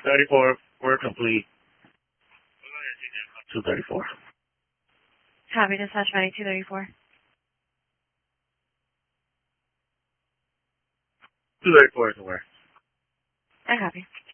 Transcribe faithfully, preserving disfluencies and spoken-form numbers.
thirty-four, we're complete. two thirty-four. Copy, dispatch ready, two thirty-four. two thirty-four is aware. I copy.